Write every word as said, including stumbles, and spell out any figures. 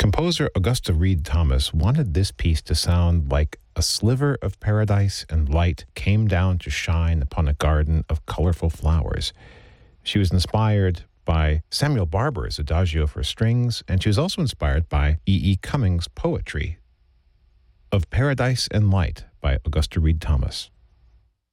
Composer Augusta Reed Thomas wanted this piece to sound like a sliver of paradise and light came down to shine upon a garden of colorful flowers. She was inspired by Samuel Barber's Adagio for Strings, and she was also inspired by E E. Cummings' poetry. Of Paradise and Light by Augusta Reed Thomas.